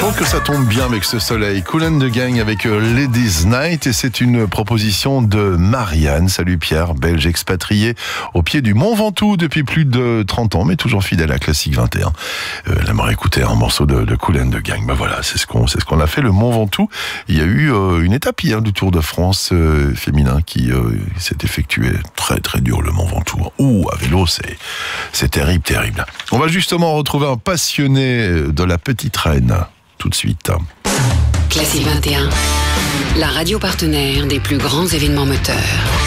trouve que ça tombe bien avec ce soleil. Kool and the Gang avec Ladies Night, et c'est une proposition de Marianne. Salut Pierre, belge expatrié au pied du Mont Ventoux depuis plus de 30 ans, mais toujours fidèle à Classique 21. Elle aimerait écouter un morceau de Kool and the Gang. Ben voilà, c'est ce qu'on a fait, le Mont Ventoux. Il y a eu une étape hier du Tour de France féminin qui s'est effectué. Très très dur, le Mont Ventoux. À vélo, c'est terrible, terrible. On va justement retrouver un passionné de la petite reine tout de suite. Classique 21, la radio partenaire des plus grands événements moteurs.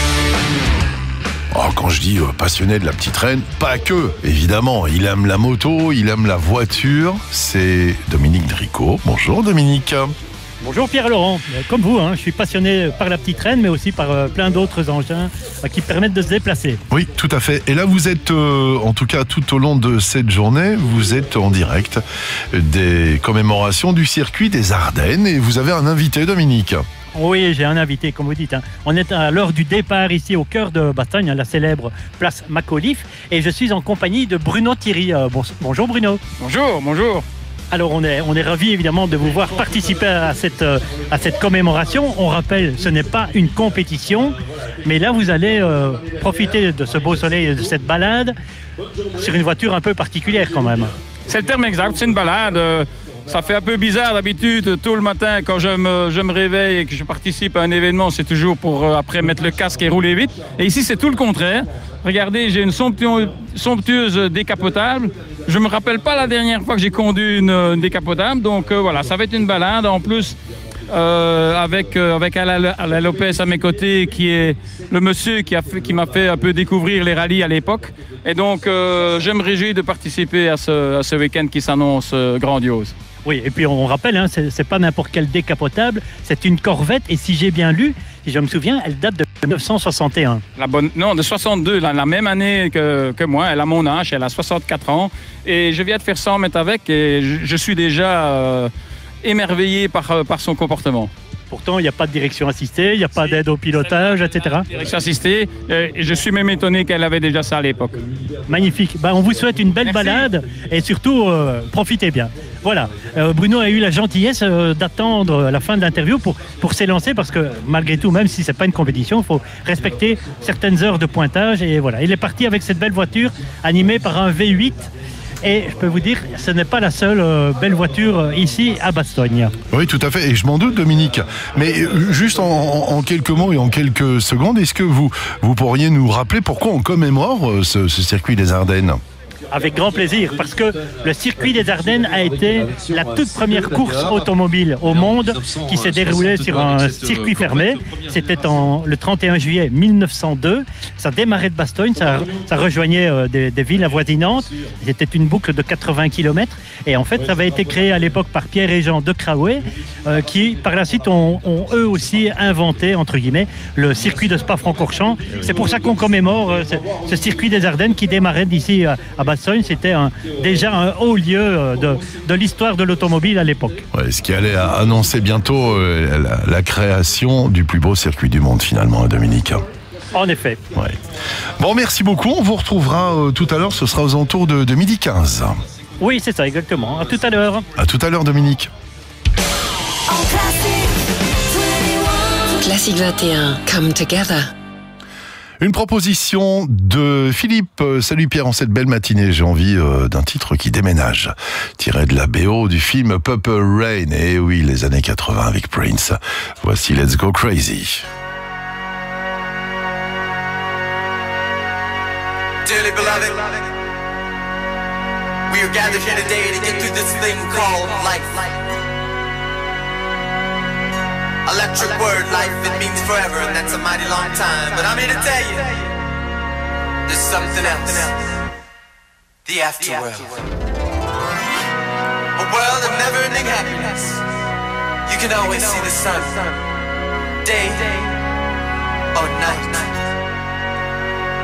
Quand je dis passionné de la petite reine, pas que, évidemment. Il aime la moto, il aime la voiture. C'est Dominique Dricot. Bonjour Dominique. Bonjour Pierre-Laurent, comme vous, je suis passionné par la petite reine, mais aussi par plein d'autres engins qui permettent de se déplacer. Oui, tout à fait. Et là, vous êtes, en tout cas tout au long de cette journée, vous êtes en direct des commémorations du circuit des Ardennes, et vous avez un invité, Dominique. Oui, j'ai un invité, comme vous dites. On est à l'heure du départ ici au cœur de Bastogne, la célèbre place Macauliffe, et je suis en compagnie de Bruno Thierry. Bonjour Bruno. Bonjour. Alors on est ravis évidemment de vous voir participer à cette commémoration. On rappelle, ce n'est pas une compétition, mais là vous allez profiter de ce beau soleil et de cette balade sur une voiture un peu particulière quand même. C'est le terme exact, c'est une balade. Ça fait un peu bizarre d'habitude, tôt le matin quand je me réveille et que je participe à un événement, c'est toujours pour après mettre le casque et rouler vite. Et ici c'est tout le contraire. Regardez, j'ai une somptueuse décapotable. Je me rappelle pas la dernière fois que j'ai conduit une décapotable, donc voilà, ça va être une balade. En plus, avec Alain Lopez à mes côtés, qui est le monsieur qui m'a fait un peu découvrir les rallyes à l'époque. Et donc, je me réjouis de participer à ce week-end qui s'annonce grandiose. Oui, et puis on rappelle, c'est pas n'importe quelle décapotable, c'est une Corvette, et si j'ai bien lu, si je me souviens, elle date de 1961. De 62, la même année que moi. Elle a mon âge, elle a 64 ans. Et je viens de faire 100 mètres avec, et je suis déjà émerveillé par son comportement. Pourtant, il n'y a pas de direction assistée, il n'y a pas d'aide au pilotage, etc. Direction assistée, et je suis même étonné qu'elle avait déjà ça à l'époque. Magnifique. On vous souhaite une belle balade, et surtout, profitez bien. Voilà. Bruno a eu la gentillesse d'attendre la fin de l'interview pour s'élancer, parce que malgré tout, même si ce n'est pas une compétition, il faut respecter certaines heures de pointage. Et voilà, il est parti avec cette belle voiture animée par un V8. Et je peux vous dire, ce n'est pas la seule belle voiture ici à Bastogne. Oui, tout à fait. Et je m'en doute, Dominique. Mais juste en quelques mots et en quelques secondes, est-ce que vous pourriez nous rappeler pourquoi on commémore ce circuit des Ardennes ? Avec grand plaisir, parce que le circuit des Ardennes a été la toute première course automobile au monde qui s'est déroulée sur un circuit fermé. C'était le 31 juillet 1902. Ça démarrait de Bastogne, ça rejoignait des villes avoisinantes. C'était une boucle de 80 km. Et en fait, ça avait été créé à l'époque par Pierre et Jean de Craouet, qui par la suite ont eux aussi inventé, entre guillemets, le circuit de Spa-Francorchamps. C'est pour ça qu'on commémore ce circuit des Ardennes qui démarrait d'ici à Bastogne. C'était déjà un haut lieu de l'histoire de l'automobile à l'époque. Ouais, ce qui allait annoncer bientôt la création du plus beau circuit du monde finalement, Dominique. En effet. Ouais. Bon, merci beaucoup. On vous retrouvera tout à l'heure. Ce sera aux alentours de 12h15. Oui, c'est ça, exactement. À tout à l'heure. À tout à l'heure, Dominique. Classique 21, come together. Une proposition de Philippe. Salut Pierre, en cette belle matinée, j'ai envie d'un titre qui déménage, tiré de la BO du film Purple Rain. Et oui, les années 80 avec Prince. Voici Let's Go Crazy. Dearly beloved, we are gathered here today to get through this thing called life. Electric word, life, it means forever, and that's a mighty long time. But I'm here to tell you, there's something else. The afterworld. A world of never-ending happiness. You can always see the sun, day or night.